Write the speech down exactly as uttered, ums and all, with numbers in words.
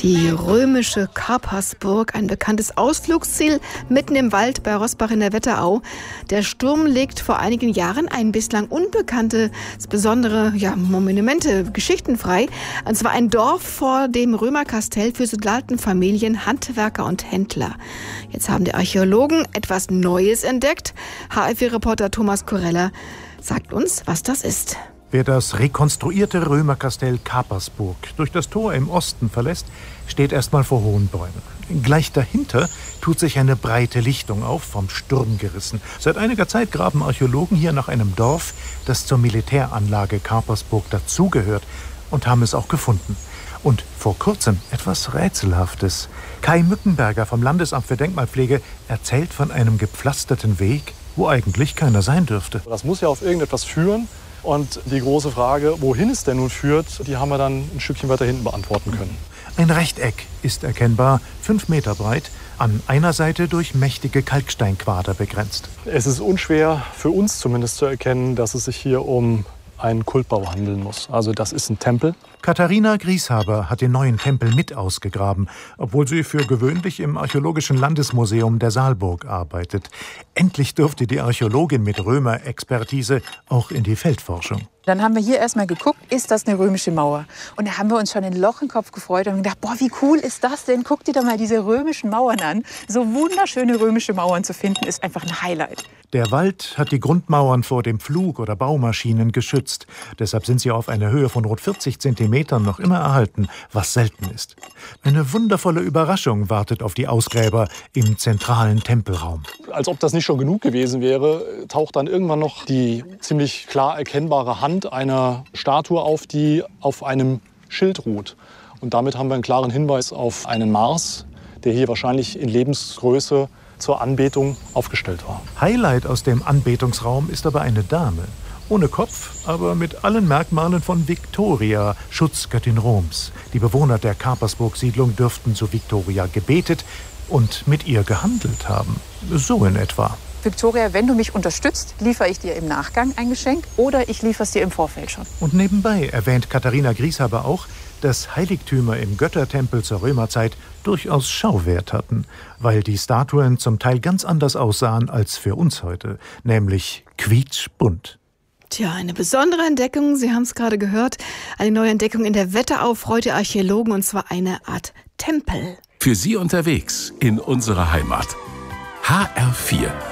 Die römische Karpersburg, ein bekanntes Ausflugsziel mitten im Wald bei Roßbach in der Wetterau. Der Sturm legt vor einigen Jahren ein bislang unbekanntes, besondere ja, Monumente, Geschichten frei. Und zwar ein Dorf vor dem Römerkastell für Soldatenfamilien, Handwerker und Händler. Jetzt haben die Archäologen etwas Neues entdeckt. H F vier-Reporter Thomas Korella sagt uns, was das ist. Wer das rekonstruierte Römerkastell Karpersburg durch das Tor im Osten verlässt, steht erstmal vor hohen Bäumen. Gleich dahinter tut sich eine breite Lichtung auf, vom Sturm gerissen. Seit einiger Zeit graben Archäologen hier nach einem Dorf, das zur Militäranlage Karpersburg dazugehört, und haben es auch gefunden. Und vor kurzem etwas Rätselhaftes. Kai Mückenberger vom Landesamt für Denkmalpflege erzählt von einem gepflasterten Weg, wo eigentlich keiner sein dürfte. Das muss ja auf irgendetwas führen. Und die große Frage, wohin es denn nun führt, die haben wir dann ein Stückchen weiter hinten beantworten können. Ein Rechteck ist erkennbar, fünf Meter breit, an einer Seite durch mächtige Kalksteinquader begrenzt. Es ist unschwer, für uns zumindest zu erkennen, dass es sich hier um einen Kultbau handeln muss. Also das ist ein Tempel. Katharina Grieshaber hat den neuen Tempel mit ausgegraben, obwohl sie für gewöhnlich im Archäologischen Landesmuseum der Saalburg arbeitet. Endlich durfte die Archäologin mit Römer-Expertise auch in die Feldforschung. Dann haben wir hier erstmal geguckt, ist das eine römische Mauer? Und da haben wir uns schon ein Loch im Kopf gefreut und gedacht, boah, wie cool ist das denn? Guck dir doch mal diese römischen Mauern an. So wunderschöne römische Mauern zu finden, ist einfach ein Highlight. Der Wald hat die Grundmauern vor dem Flug- oder Baumaschinen geschützt. Deshalb sind sie auf einer Höhe von rund vierzig Zentimetern noch immer erhalten, was selten ist. Eine wundervolle Überraschung wartet auf die Ausgräber im zentralen Tempelraum. Als ob das nicht schon genug gewesen wäre, taucht dann irgendwann noch die ziemlich klar erkennbare Hand einer Statue auf, die auf einem Schild ruht. Und damit haben wir einen klaren Hinweis auf einen Mars, der hier wahrscheinlich in Lebensgröße zur Anbetung aufgestellt war. Highlight aus dem Anbetungsraum ist aber eine Dame. Ohne Kopf, aber mit allen Merkmalen von Victoria, Schutzgöttin Roms. Die Bewohner der Karpersburg-Siedlung dürften zu Victoria gebetet und mit ihr gehandelt haben. So in etwa. Victoria, wenn du mich unterstützt, liefere ich dir im Nachgang ein Geschenk oder ich liefere es dir im Vorfeld schon. Und nebenbei erwähnt Katharina Grieshaber auch, dass Heiligtümer im Göttertempel zur Römerzeit durchaus Schauwert hatten, weil die Statuen zum Teil ganz anders aussahen als für uns heute, nämlich quietschbunt. Tja, eine besondere Entdeckung, Sie haben es gerade gehört, eine neue Entdeckung in der Wetterau freut die Archäologen, und zwar eine Art Tempel. Für Sie unterwegs in unserer Heimat. H R vier